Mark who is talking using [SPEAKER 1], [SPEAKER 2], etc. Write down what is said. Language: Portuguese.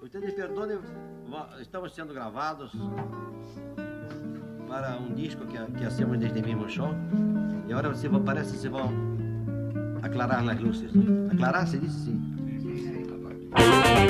[SPEAKER 1] Ustedes perdonem, estamos sendo gravados para um disco que hacemos desde el mismo show. E agora parece que se vão aclarar as luzes. Aclarar, se diz? Sim.